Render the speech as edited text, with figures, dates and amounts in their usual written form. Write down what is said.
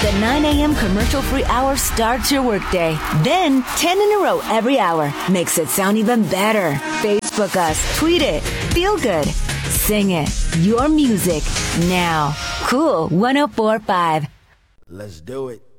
The 9 a.m. commercial-free hour starts your workday. Then 10 in a row every hour makes it sound even better. Facebook us, tweet it, feel good, sing it. Your music now. Cool 104.5. Let's do it.